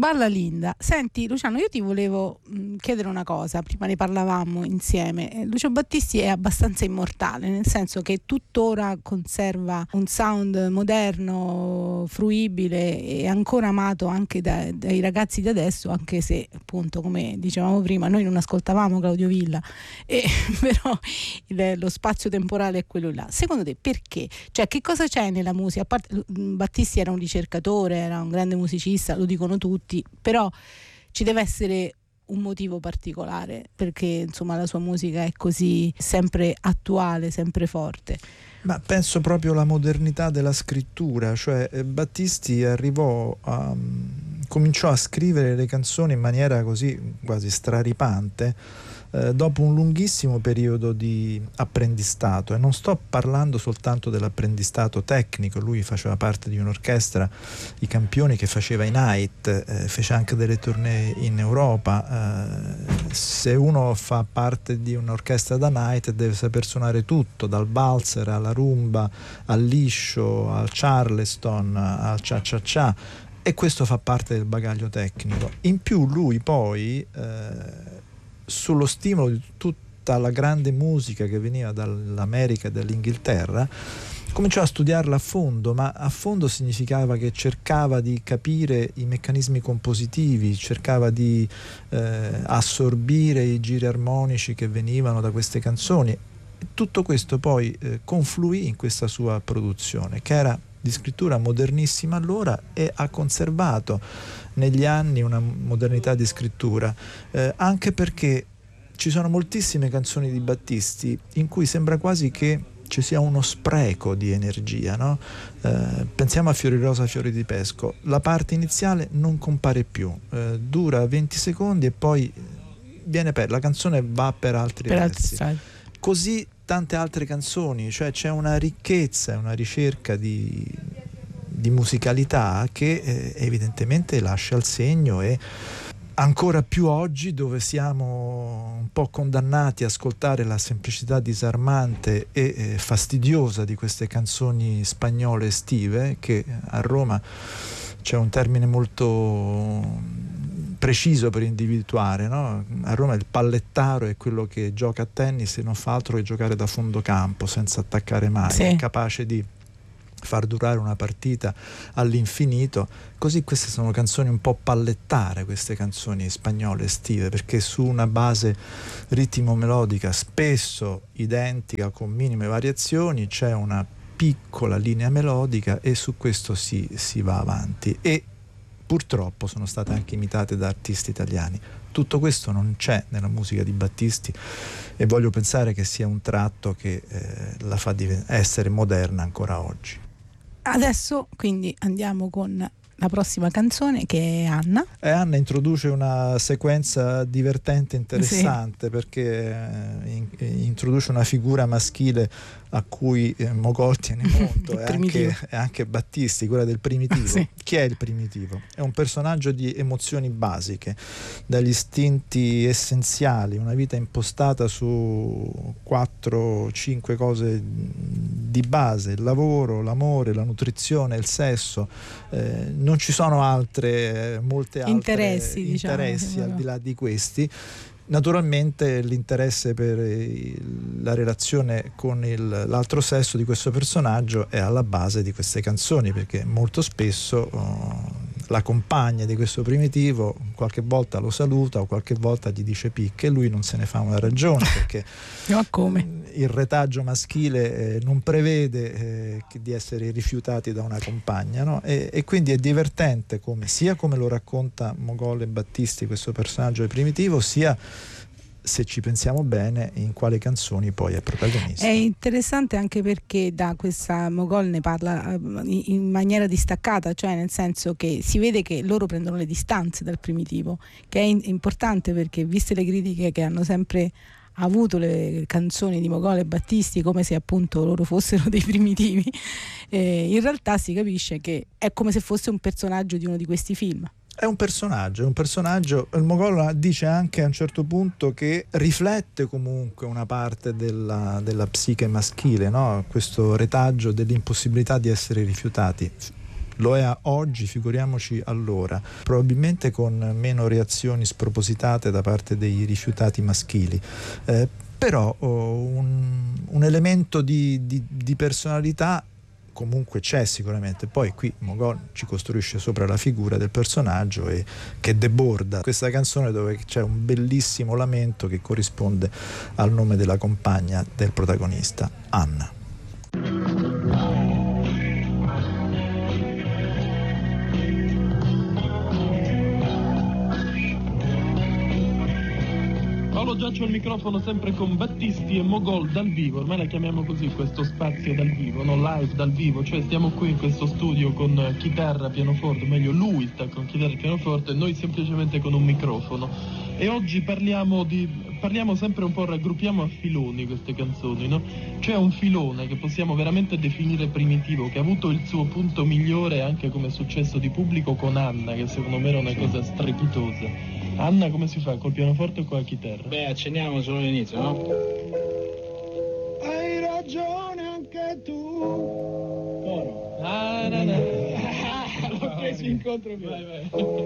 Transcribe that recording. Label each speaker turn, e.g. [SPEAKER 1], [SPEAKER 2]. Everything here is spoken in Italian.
[SPEAKER 1] Balla Linda. Senti Luciano, io ti volevo chiedere una cosa, prima ne parlavamo insieme. Lucio Battisti è abbastanza immortale, nel senso che tuttora conserva un sound moderno, fruibile e ancora amato anche dai ragazzi di adesso, anche se appunto, come dicevamo prima, noi non ascoltavamo Claudio Villa, però lo spazio temporale è quello là. Secondo te perché? Cioè, che cosa c'è nella musica? A parte, Battisti era un ricercatore, era un grande musicista, lo dicono tutti, però ci deve essere un motivo particolare perché insomma la sua musica è così sempre attuale, sempre forte.
[SPEAKER 2] Ma penso proprio alla modernità della scrittura, cioè Battisti cominciò a scrivere le canzoni in maniera così quasi straripante dopo un lunghissimo periodo di apprendistato, e non sto parlando soltanto dell'apprendistato tecnico. Lui faceva parte di un'orchestra, i Campioni, che faceva i Night, fece anche delle tournée in Europa. Se uno fa parte di un'orchestra da Night deve saper suonare tutto, dal valzer alla rumba, al liscio, al charleston, al cha-cha-cha, e questo fa parte del bagaglio tecnico. In più lui poi sullo stimolo di tutta la grande musica che veniva dall'America e dall'Inghilterra, cominciò a studiarla a fondo, ma a fondo significava che cercava di capire i meccanismi compositivi, cercava di assorbire i giri armonici che venivano da queste canzoni. E tutto questo poi confluì in questa sua produzione, che era di scrittura modernissima allora, e ha conservato negli anni una modernità di scrittura, anche perché ci sono moltissime canzoni di Battisti in cui sembra quasi che ci sia uno spreco di energia, no? Pensiamo a Fiori rosa, fiori di pesco. La parte iniziale non compare più, dura 20 secondi e poi la canzone va per altri versi. Così tante altre canzoni, cioè c'è una ricchezza, una ricerca di musicalità che evidentemente lascia il segno, e ancora più oggi, dove siamo un po' condannati a ascoltare la semplicità disarmante e fastidiosa di queste canzoni spagnole estive, che a Roma c'è un termine molto preciso per individuare, no? A Roma il pallettaro è quello che gioca a tennis e non fa altro che giocare da fondo campo senza attaccare mai, sì. È capace di far durare una partita all'infinito. Così queste sono canzoni un po' pallettare, queste canzoni spagnole estive, perché su una base ritmo-melodica spesso identica con minime variazioni c'è una piccola linea melodica, e su questo si va avanti, e purtroppo sono state anche imitate da artisti italiani. Tutto questo non c'è nella musica di Battisti, e voglio pensare che sia un tratto che la fa essere moderna ancora oggi.
[SPEAKER 1] Adesso quindi andiamo con la prossima canzone, che è Anna.
[SPEAKER 2] Anna introduce una sequenza divertente, interessante, sì, perché introduce una figura maschile a cui Mogol tiene molto, e anche Battisti, quella del primitivo. Sì. Chi è il primitivo? È un personaggio di emozioni basiche, dagli istinti essenziali, una vita impostata su 4-5 cose di base: il lavoro, l'amore, la nutrizione, il sesso. Non ci sono molte altre interessi al di là di questi. Naturalmente l'interesse per la relazione con l'altro sesso di questo personaggio è alla base di queste canzoni, perché molto spesso la compagna di questo primitivo qualche volta lo saluta o qualche volta gli dice picche, e lui non se ne fa una ragione, perché
[SPEAKER 1] ma come?
[SPEAKER 2] Il retaggio maschile non prevede di essere rifiutati da una compagna, no? E quindi è divertente sia come lo racconta Mogol e Battisti, questo personaggio primitivo, sia, se ci pensiamo bene, in quali canzoni poi è protagonista.
[SPEAKER 1] È interessante anche perché da questa Mogol ne parla in maniera distaccata, cioè nel senso che si vede che loro prendono le distanze dal primitivo, che è importante, perché viste le critiche che hanno sempre avuto le canzoni di Mogol e Battisti, come se appunto loro fossero dei primitivi, in realtà si capisce che è come se fosse un personaggio di uno di questi film.
[SPEAKER 2] È un personaggio. Il Mogol dice anche a un certo punto che riflette comunque una parte della psiche maschile, no? Questo retaggio dell'impossibilità di essere rifiutati. lo è oggi, figuriamoci allora, probabilmente con meno reazioni spropositate da parte dei rifiutati maschili. Però un elemento di personalità comunque c'è sicuramente. Poi qui Mogol ci costruisce sopra la figura del personaggio e che deborda questa canzone, dove c'è un bellissimo lamento che corrisponde al nome della compagna del protagonista, Anna.
[SPEAKER 3] Paolo Giaccio al microfono, sempre con Battisti e Mogol dal vivo. Ormai la chiamiamo così questo spazio dal vivo, no? Live dal vivo, cioè stiamo qui in questo studio con chitarra, pianoforte, meglio lui sta con chitarra e pianoforte e noi semplicemente con un microfono. E oggi parliamo sempre un po', raggruppiamo a filoni queste canzoni, no? C'è un filone che possiamo veramente definire primitivo, che ha avuto il suo punto migliore anche come successo di pubblico con Anna, che secondo me era una cosa strepitosa. Anna, come si fa? Col pianoforte o con la chitarra?
[SPEAKER 4] Beh, accenniamo solo l'inizio, no?
[SPEAKER 5] Hai ragione anche tu.
[SPEAKER 4] Coro.
[SPEAKER 3] Ah, no, no.
[SPEAKER 4] L'ho preso incontro.
[SPEAKER 3] Vai.